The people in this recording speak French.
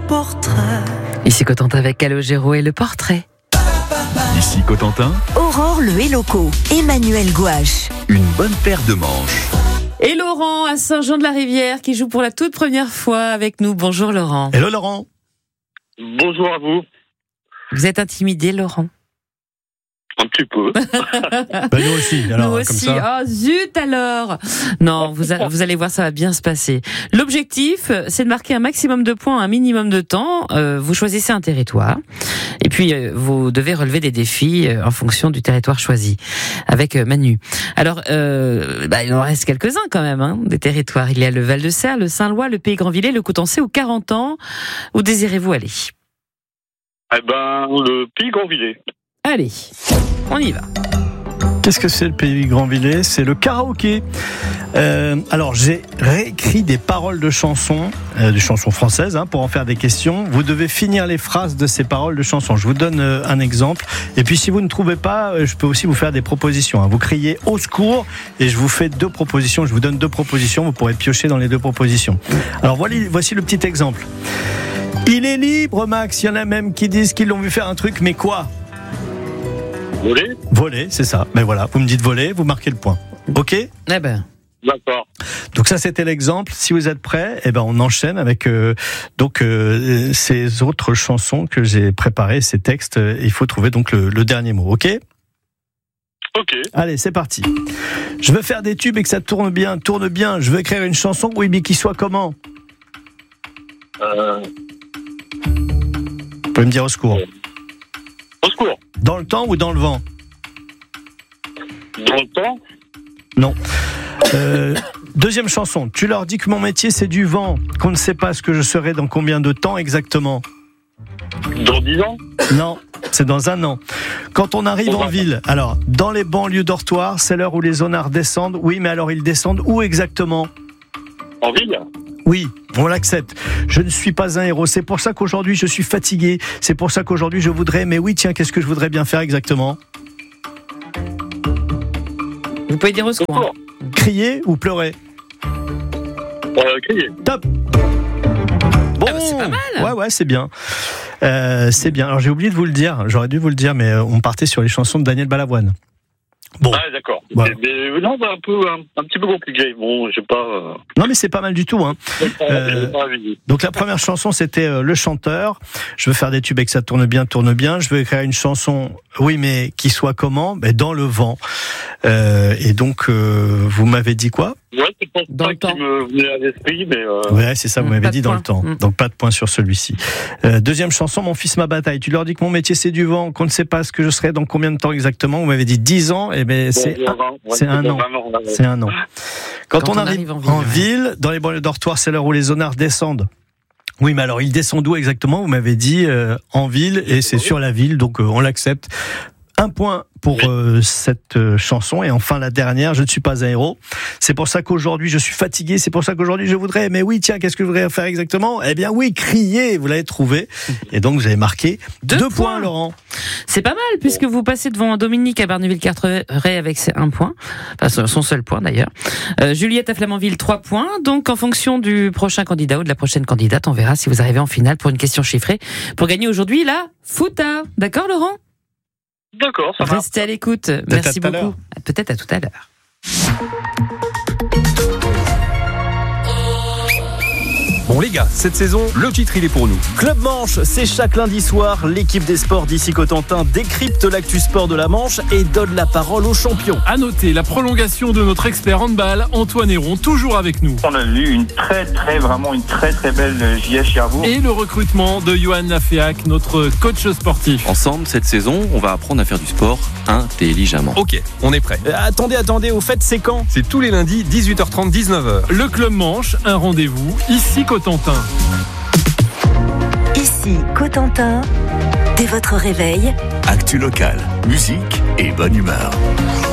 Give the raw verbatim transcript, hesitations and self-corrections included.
portrait. Ici Cotentin avec Calogero et le portrait. Ici Cotentin, Aurore le Héloco, Emmanuel Gouache. une bonne paire de manches. Et Laurent à Saint-Jean-de-la-Rivière qui joue pour la toute première fois avec nous. Bonjour Laurent. Hello Laurent. Bonjour à vous. Vous êtes intimidé Laurent? Un petit peu. Ben nous aussi, alors, Nous comme aussi. ça. Oh zut alors. Non, vous, a- vous allez voir, ça va bien se passer. L'objectif, c'est de marquer un maximum de points, un minimum de temps. Euh, vous choisissez un territoire. Et puis, euh, vous devez relever des défis euh, en fonction du territoire choisi. Avec euh, Manu. Alors, euh, bah, il en reste quelques-uns quand même, hein, des territoires. Il y a le Val-de-Serre, le Saint-Lois, le Pays-Grand-Villers, le Coutancé ou Carentan. Où désirez-vous aller? Eh ben, le Pays Grand-Villers. Allez, on y va. Qu'est-ce que c'est le Pays Grand-Villers? C'est le karaoké. Euh, alors j'ai réécrit des paroles de chansons, euh, des chansons françaises, hein, pour en faire des questions. Vous devez finir les phrases de ces paroles de chansons. Je vous donne euh, un exemple. Et puis si vous ne trouvez pas, euh, je peux aussi vous faire des propositions. Hein. Vous criez au secours et je vous fais deux propositions. Je vous donne deux propositions. Vous pourrez piocher dans les deux propositions. Alors voici, voici le petit exemple. Il est libre, Max. Il y en a même qui disent qu'ils l'ont vu faire un truc, mais quoi? Voler. Voler, c'est ça. Mais voilà, vous me dites voler, vous marquez le point. Ok? Eh ben, D'accord. Donc ça, c'était l'exemple. Si vous êtes prêts, eh ben on enchaîne avec euh, donc euh, ces autres chansons que j'ai préparées, ces textes. Il faut trouver donc le, le dernier mot. Ok? Ok. Allez, c'est parti. Je veux faire des tubes et que ça tourne bien, tourne bien. Je veux écrire une chanson, oui, mais qui soit comment? Euh, Vous pouvez me dire au secours. au secours. Dans le temps ou dans le vent? Dans le temps. Non. Euh, deuxième chanson. Tu leur dis que mon métier c'est du vent, qu'on ne sait pas ce que je serai dans combien de temps exactement? Dans dix ans. Non, c'est dans un an. Quand on arrive en ville, alors dans les banlieues dortoirs, c'est l'heure où les zonards descendent. Oui, mais alors ils descendent où exactement? En ville. Oui, on l'accepte. Je ne suis pas un héros. C'est pour ça qu'aujourd'hui je suis fatigué. C'est pour ça qu'aujourd'hui je voudrais. Mais oui, tiens, qu'est-ce que je voudrais bien faire exactement? vous pouvez dire au secours. Secours. Crier ou pleurer? Euh, crier. Top. Bon, Ah bah, c'est pas mal. Ouais, ouais, c'est bien. Euh, c'est bien. Alors j'ai oublié de vous le dire. J'aurais dû vous le dire, mais euh, on partait sur les chansons de Daniel Balavoine. Bon. Ah, d'accord. Voilà. Mais, mais non, bah, un peu, un, un petit peu compliqué. Bon, j'ai pas. Euh, Non, mais c'est pas mal du tout, hein. j'ai pas, Euh, j'ai pas envie. Donc la première chanson c'était euh, Le Chanteur. Je veux faire des tubes et que ça tourne bien, tourne bien. Je veux écrire une chanson, oui mais qui soit comment? Ben, dans le vent. Euh, et donc euh, vous m'avez dit quoi? Ouais, c'est pas Dans ça le qui temps. me venait à l'esprit, mais. Euh, Ouais, c'est ça, vous Mmh, m'avez pas dit de dans point. le temps. Mmh. Donc pas de point sur celui-ci. Euh, deuxième chanson, Mon fils, ma bataille. Tu leur dis que mon métier c'est du vent, qu'on ne sait pas ce que je serai dans combien de temps exactement. Vous m'avez dit dix ans, et ben c'est dans vingt, ouais, c'est un dans an. vingt ans, ouais. C'est un an. Quand, Quand on, on arrive, arrive en en, ville, ville, dans les banlieues dortoirs, c'est l'heure où les zonards descendent. Oui, mais alors ils descendent où exactement? Vous m'avez dit euh, en ville, et c'est sur la ville, donc euh, on l'accepte. Un point pour euh, cette euh, chanson. Et enfin la dernière, je ne suis pas un héros. C'est pour ça qu'aujourd'hui je suis fatigué. C'est pour ça qu'aujourd'hui je voudrais. Mais oui, tiens, qu'est-ce que je voudrais faire exactement? Eh bien oui, crier. Vous l'avez trouvé. Et donc vous avez marqué deux, Deux points, points. Laurent. C'est pas mal, puisque vous passez devant Dominique à Barneville-Carteret avec ses un point. Enfin, son seul point d'ailleurs. Euh, Juliette à Flamanville, trois points. Donc, en fonction du prochain candidat ou de la prochaine candidate, on verra si vous arrivez en finale pour une question chiffrée. Pour gagner aujourd'hui la Fouta. D'accord, Laurent? D'accord, ça va. Restez à l'écoute. à Merci tout à beaucoup. l'heure. Peut-être à tout à l'heure. Bon les gars, cette saison, le titre il est pour nous. Club Manche, c'est chaque lundi soir. L'équipe des sports d'ici Cotentin décrypte l'actu sport de la Manche et donne la parole aux champions. À noter la prolongation de notre expert handball, Antoine Héron, toujours avec nous. On a vu une très très vraiment une très très belle J S Cherbourg. Et le recrutement de Johan Laféac, notre coach sportif. Ensemble, cette saison, on va apprendre à faire du sport intelligemment. Ok, on est prêt. Euh, attendez, attendez, au fait, c'est quand? C'est tous les lundis, dix-huit heures trente, dix-neuf heures. Le Club Manche, un rendez-vous, ici Cotentin. Ici Cotentin, dès votre réveil, Actu locale, musique et bonne humeur.